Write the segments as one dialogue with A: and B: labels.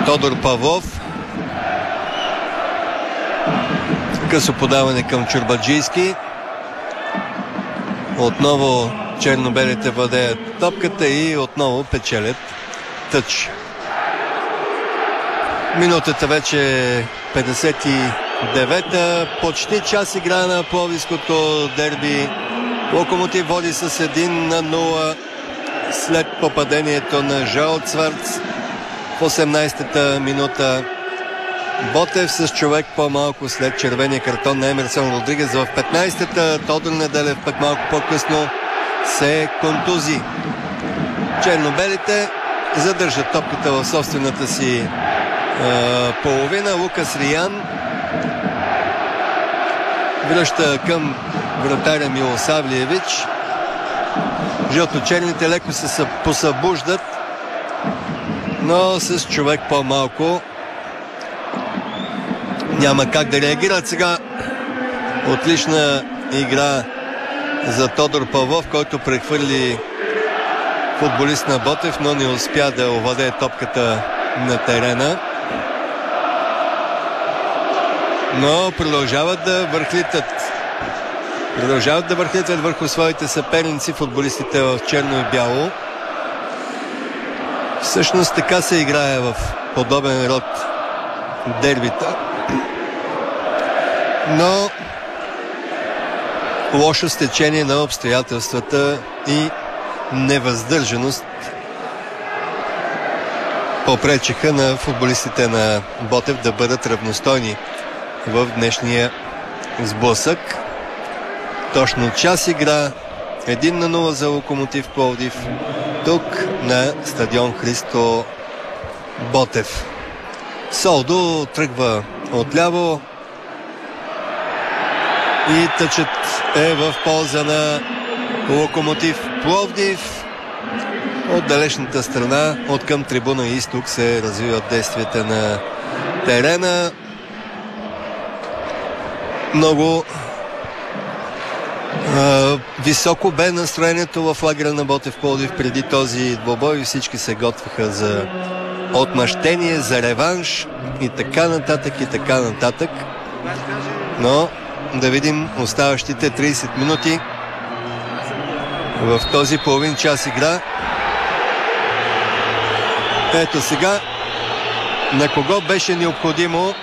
A: Тодор Павлов. Късо подаване към Чорбаджийски. Отново чернобелите владеят топката и отново печелят тъч. Минутата вече 59-та. Почти час игра на пловдивското дерби. Локомотив води с 1-0 след попадението на Жоел Цвърц в 18-та минута. Ботев с човек по-малко след червения картон на Емерсон Родригес. В 15-та Тодор Неделев пък малко по-късно се контузи. Чернобелите задържат топката в собствената си половина. Лукас Риян връща към вратаря Милосавлиевич. Жълточерните леко се посъбуждат, но с човек по-малко няма как да реагират. Сега отлична игра за Тодор Павлов, който прехвърли футболист на Ботев, но не успя да овладее топката на терена. Но продължават да върхлитат върху своите съперници футболистите в черно и бяло. Всъщност така се играе в подобен род дербита. Но лошо стечение на обстоятелствата и невъздържаност попречиха на футболистите на Ботев да бъдат равностойни в днешния сблъсък. Точно час игра, 1-0 за Локомотив Пловдив, тук на стадион Христо Ботев. Солдо тръгва отляво и тъчът е в полза на Локомотив Пловдив. От далечната страна, от към трибуна изток, се развиват действията на терена. Много високо бе настроението в лагера на Ботев Пловдив преди този двобой. Всички се готвиха за отмъщение, за реванш и така нататък и така нататък. Но да видим оставащите 30 минути в този половин час игра. Ето сега на кого беше необходимо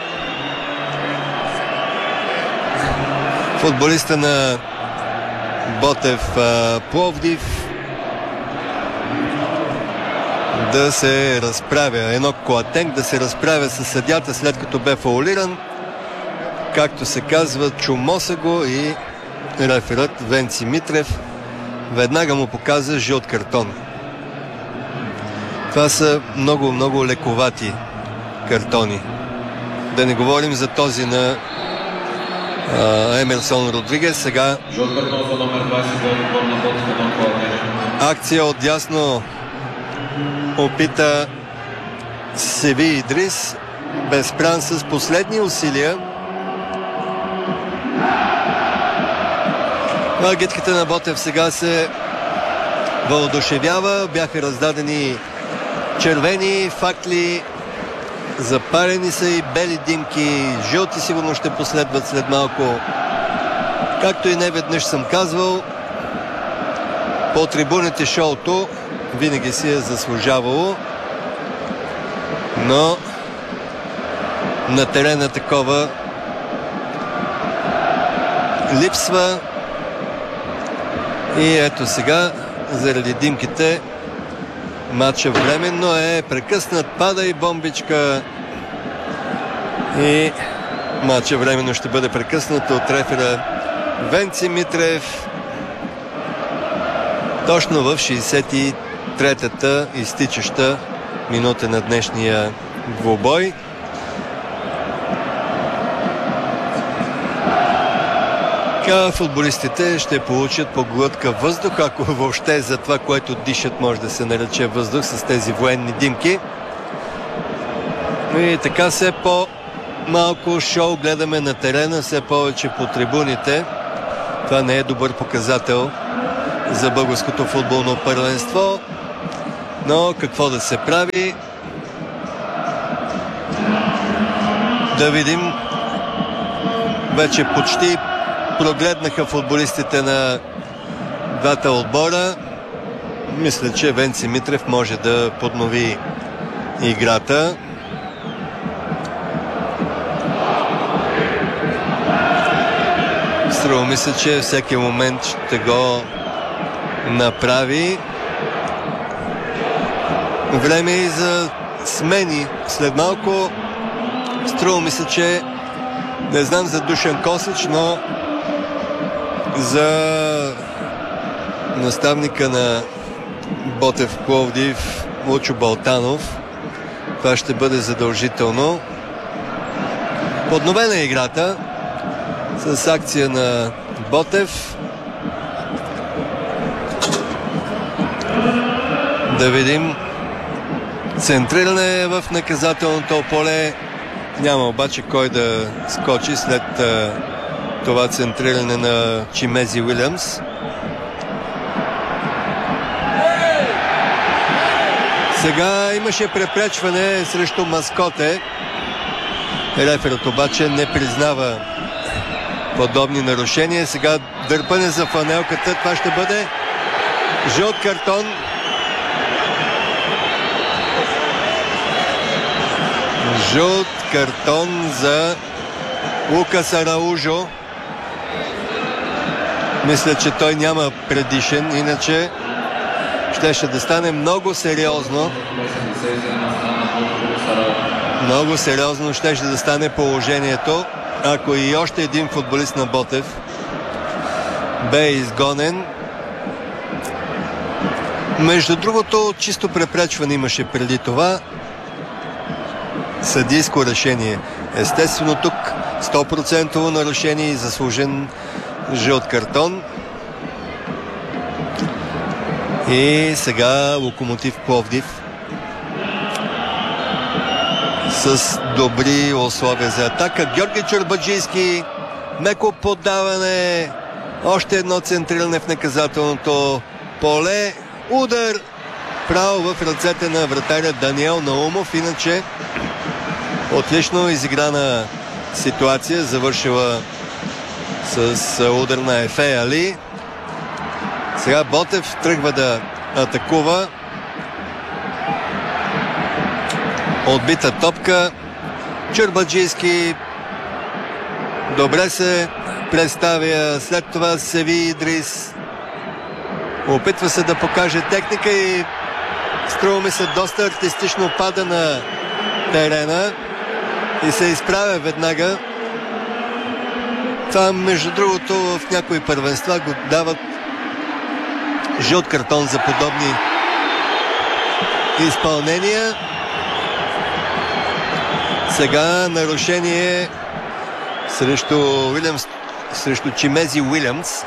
A: футболиста на Ботев Пловдив да се разправя. Енок Коатенк да се разправя с съдията, след като бе фаулиран. Както се казва, чумоса го и реферът Венци Митрев веднага му показа жълт картон. Това са много лековати картони. Да не говорим за този на Емерсон Родригес. Сега акция отдясно опита Севи Идрис, безспрян с последни усилия. Агитката на Ботев сега се въодушевява. Бяха раздадени червени факли, запалени са и бели димки, жълти сигурно ще последват след малко. Както и не веднъж съм казвал, по трибуните шоуто винаги си е заслужавало, но на терена такова липсва. И ето сега, заради димките, матча временно е прекъснат, пада и бомбичка и матча временно ще бъде прекъснат от рефера Венци Митрев точно в 63-та изтичаща минута на днешния двубой. Футболистите ще получат по глътка въздух, ако въобще за това, което дишат, може да се нарече въздух с тези военни димки. И така все по-малко шоу гледаме на терена, все повече по трибуните. Това не е добър показател за българското футболно първенство, но какво да се прави? Да видим. Вече почти прогледнаха футболистите на двата отбора. Мисля, че Венци Митрев може да поднови играта. Струва ми се, че всеки момент ще го направи. Време и за смени. След малко струва ми се, че не знам за Душан Косич, но за наставника на Ботев Пловдив Лучо Балтанов това ще бъде задължително. Подновена е играта с акция на Ботев. Да видим. Центриране в наказателното поле. Няма обаче кой да скочи след това центриране на Чимези Уилямс. Сега имаше препречване срещу Маскоте. Реферът обаче не признава подобни нарушения. Сега дърпане за фланелката. Това ще бъде жълт картон. Жълт картон за Лукас Араужо. Мисля, че той няма предишен, иначе щеше да стане много сериозно. Много сериозно щеше да стане положението, ако и още един футболист на Ботев бе изгонен. Между другото, чисто препречване имаше преди това. Съдийско решение. Естествено тук 100% нарушение и заслужен жълт картон. И сега Локомотив Пловдив с добри условия за атака. Георги Чорбаджийски, меко поддаване, още едно центриране в наказателното поле. Удар право в ръцете на вратаря Даниел Наумов. Иначе отлично изиграна ситуация, завършила с удар на Ефе Али. Сега Ботев тръгва да атакува. Отбита топка. Чорбаджийски добре се представя. След това Севи Идрис опитва се да покаже техника и струва ми се доста артистично пада на терена и се изправя веднага. Това, между другото, в някои първенства го дават жълт картон за подобни изпълнения. Сега нарушение срещу Уилямс, срещу Чимези Уилямс.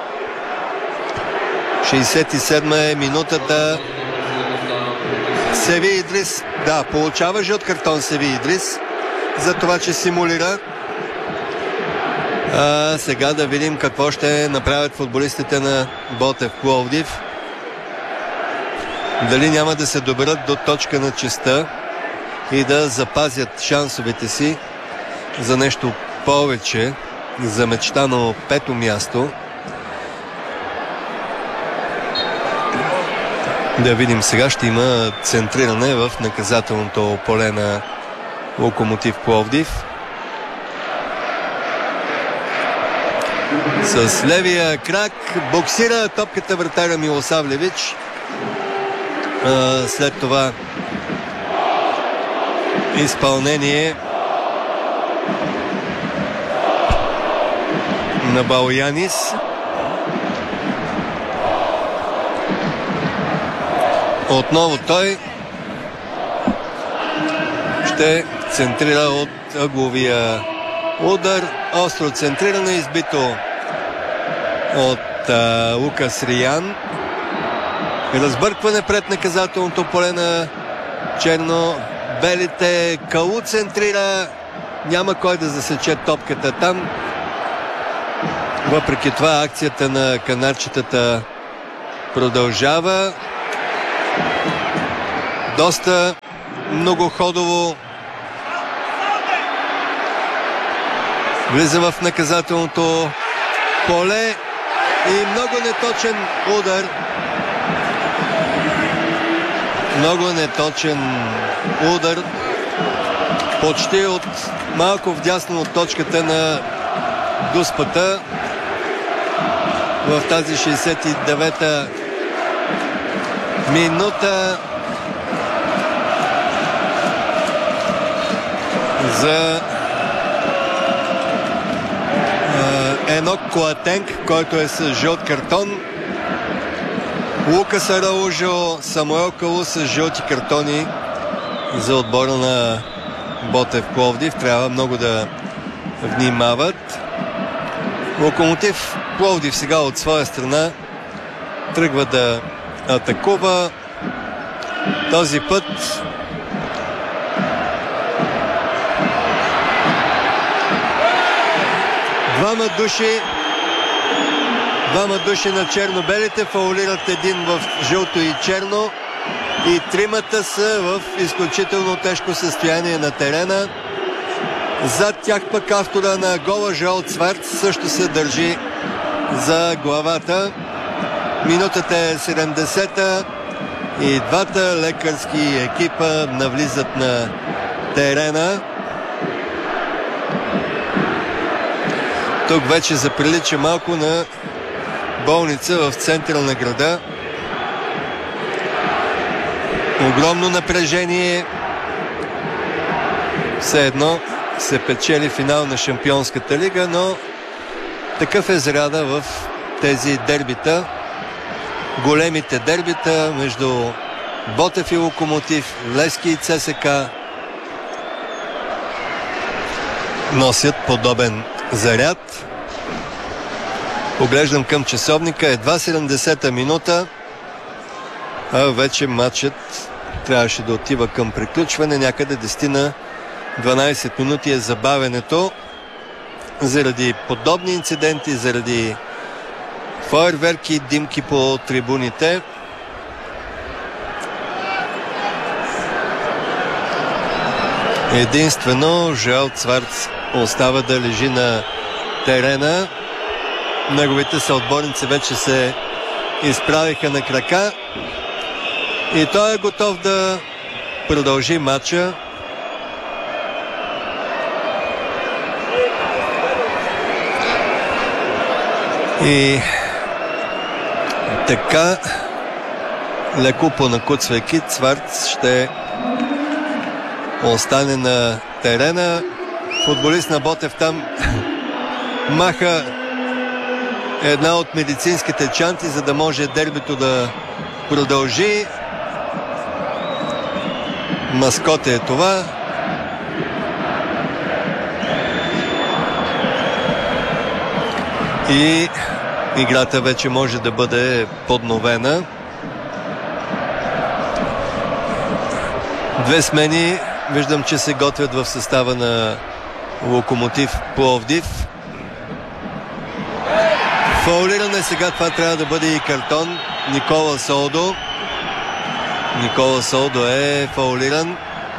A: 67 е минутата. Севи Идрис, да, получава жълт картон Севи Идрис за това, че симулира. Сега да видим какво ще направят футболистите на Ботев Пловдив. Дали няма да се доберат до точка на честа и да запазят шансовете си за нещо повече, за мечтано пето място. Да видим, сега ще има центриране в наказателното поле на Локомотив Пловдив. С левия крак боксира топката вратаря Милосавлевич. След това изпълнение на Балянис. Отново той ще центрира от ъгловия удар. Остро центриране, избито от Лукас Риян. Разбъркване пред наказателното поле на черно-белите. Калу центрира. Няма кой да засече топката там. Въпреки това акцията на канарчетата продължава. Доста многоходово Влиза в наказателното поле и много неточен удар. Много неточен удар. Почти от малко вдясно от точката на дуспата в тази 69-та минута за Енок Коатенг, който е с жълт картон. Лукас Араужо, Самуел Калу с жълти картони за отбора на Ботев Пловдив. Трябва много да внимават. Локомотив Пловдив сега от своя страна тръгва да атакува. Този път Двама души на черно-белите фаулират един в жълто и черно и тримата са в изключително тежко състояние на терена. Зад тях пък автора на гола Жорж Цварц също се държи за главата. Минутата е 70-та и двата лекарски екипа навлизат на терена. Тук вече заприлича малко на болница в центъра на града. Огромно напрежение. Все едно се печели финал на Шампионската лига, но такъв е заряда в тези дербита. Големите дербита между Ботев и Локомотив, Левски и ЦСКА носят подобен заряд. Поглеждам към часовника, едва 70-та минута, а вече матчът трябваше да отива към приключване. Някъде 10 на 12 минути е забавенето заради подобни инциденти, заради фойерверки, димки по трибуните. Единствено Жорж Цварц остава да лежи на терена. Неговите съотборници вече се изправиха на крака и той е готов да продължи матча. И така, леко понакуцвайки, Цварц ще остане на терена. Футболист на Ботев там маха една от медицинските чанти, за да може дербито да продължи. Маскот е това. И играта вече може да бъде подновена. Две смени виждам, че се готвят в състава на Локомотив Пловдив. Фаулиране сега, това трябва да бъде и картон. Никола Солдо. Никола Солдо е фаулиран.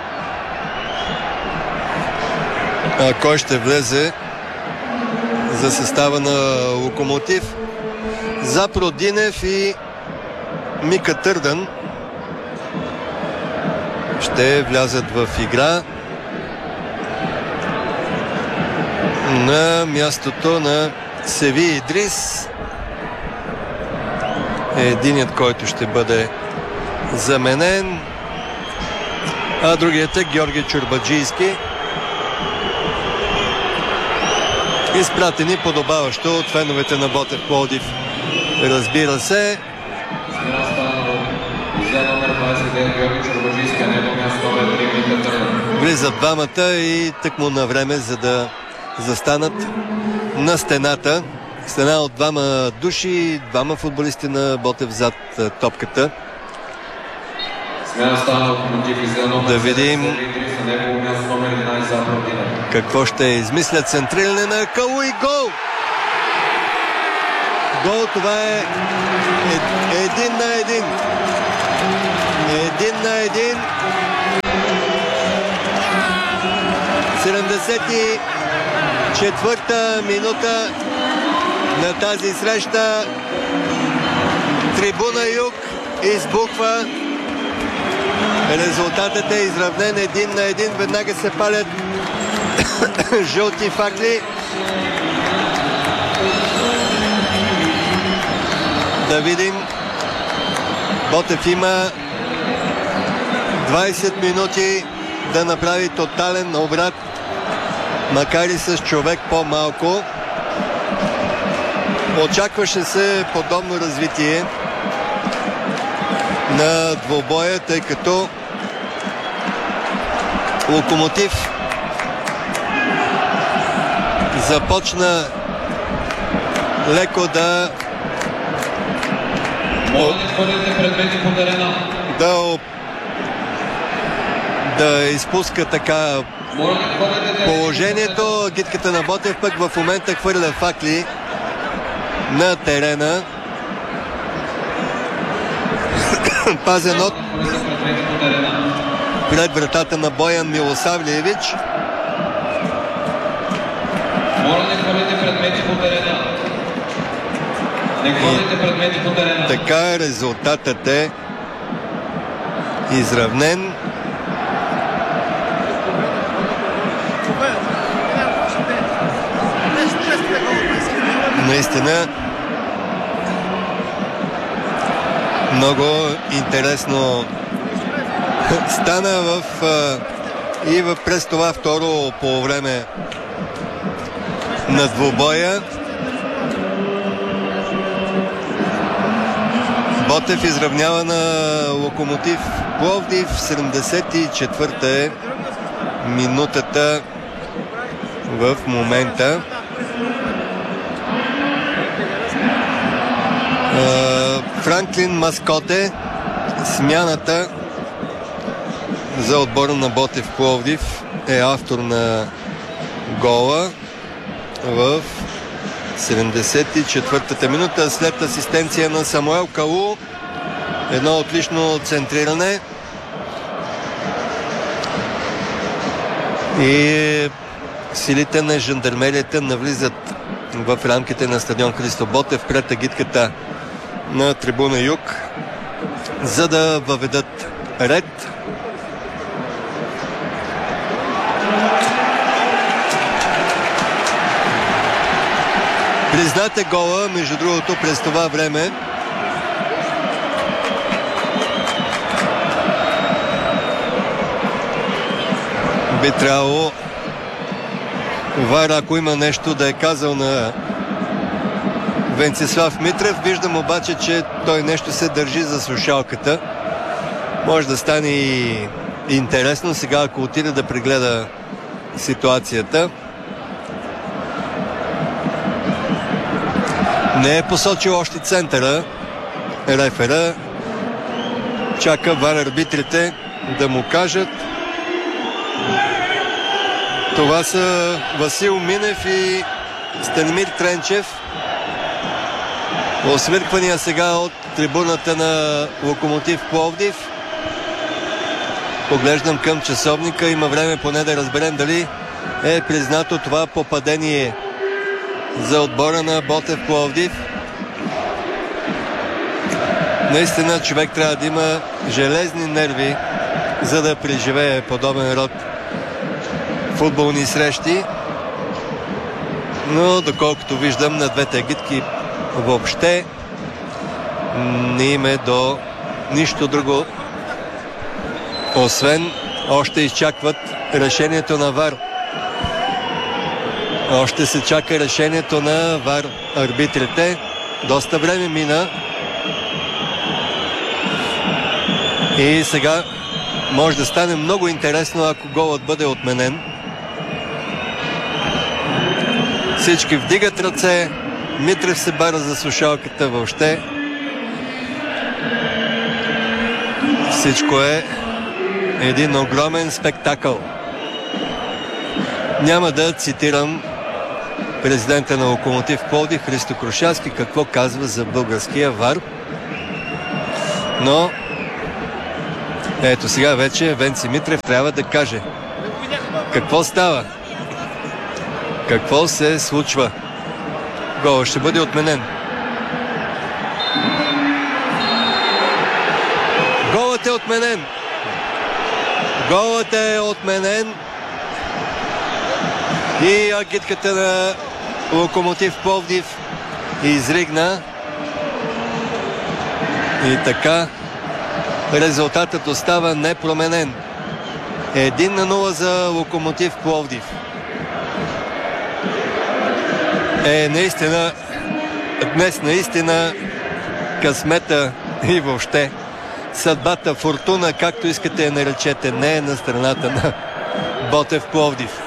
A: А кой ще влезе за състава на Локомотив? Запродинев и Мика Търдън ще влязат в игра на мястото на Севи Идрис. Единият, който ще бъде заменен, а другият е Георги Чурбаджийски. Изпратени подобаващо от феновете на Ботев Пловдив, разбира се. Влизат двамата и тъкмо на време, за да застанат на стената. Стена от двама души, двама футболисти на Ботев зад топката. Да видим какво ще измислят. Центриране на Калу и гол! Гол, това е 1-1. 1-1. четвърта минута на тази среща. Трибуна Юг избухва. Резултатът е изравнен 1-1. Веднага се палят жълти факли. Да видим. Ботев има 20 минути да направи тотален обрат, макар и с човек по-малко. Очакваше се подобно развитие на двубоя, тъй като Локомотив започна леко да изпуска така положението. Гидката на Ботев пък в момента хвърля факли на терена. Пазен от пред вратата на Боян Милосавлиевич.
B: Моля, не хвърлите предмети по терена. Не хвърлите предмети по терена.
A: Така резултатът е изравнен. Наистина много интересно стана през това второ полувреме на двубоя. Ботев изравнява на Локомотив Пловдив. 74-та е минутата в момента. Франклин Маскоте, смяната за отбора на Ботев Пловдив, е автор на гола в 74-та минута след асистенция на Самуел Калу. Едно отлично центриране и силите на жандармерията навлизат в рамките на стадион Христо Ботев пред агитката на трибуна Юг, за да въведат ред. Признате гола, между другото, през това време би трябвало ВАР, ако има нещо да е казал на Венцислав Митрев. Виждам обаче, че той нещо се държи за слушалката. Може да стане и интересно сега, ако отиде да прегледа ситуацията. Не е посочил още центъра рефера. Чака ВАР арбитрите да му кажат. Това са Васил Минев и Станимир Тренчев. Освирквания сега от трибуната на Локомотив Пловдив. Поглеждам към часовника. Има време поне да разберем дали е признато това попадение за отбора на Ботев Пловдив. Наистина човек трябва да има железни нерви, за да преживее подобен род футболни срещи. Но доколкото виждам, на двете агитки въобще не им е до нищо друго, освен още изчакват решението на ВАР. Още се чака решението на ВАР арбитрите. Доста време мина. И сега може да стане много интересно, ако голът бъде отменен. Всички вдигат ръце. Митрев се бара за слушалката въобще. Всичко е един огромен спектакъл. Няма да цитирам президента на Локомотив Пловдив Христо Крушевски какво казва за българския ВАР. Но ето сега вече Венци Митрев трябва да каже какво става. Какво се случва? Голът ще бъде отменен. Голът е отменен. Голът е отменен. И агитката на Локомотив Пловдив изригна. И така резултатът остава непроменен. 1-0 за Локомотив Пловдив. Наистина, днес наистина късмета и въобще съдбата, фортуна, както искате я наречете, не е на страната на Ботев Пловдив.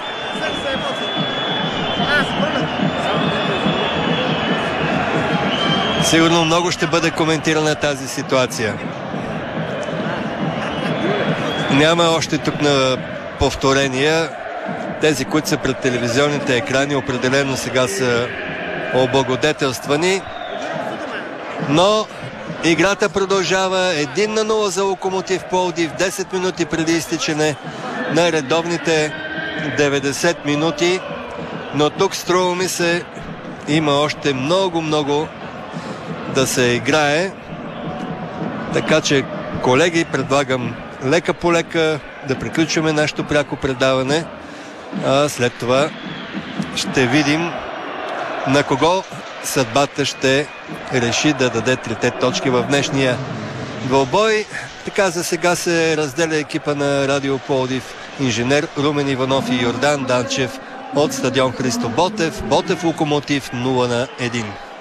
A: Сигурно много ще бъде коментирана тази ситуация. Няма още тук на повторения. Тези, които са пред телевизионните екрани, определено сега са облагодетелствани. Но играта продължава. 1-0 за Локомотив Пловдив. 10 минути преди изтичане на редовните 90 минути. Но тук, струва ми се, има още много да се играе. Така че, колеги, предлагам лека по лека да приключваме нашето пряко предаване. А след това ще видим на кого съдбата ще реши да даде 3 точки в днешния двубой. Така за сега се разделя екипа на Радио Пловдив. Инженер Румен Иванов и Йордан Данчев от стадион Христо Ботев. Ботев Локомотив 0-1.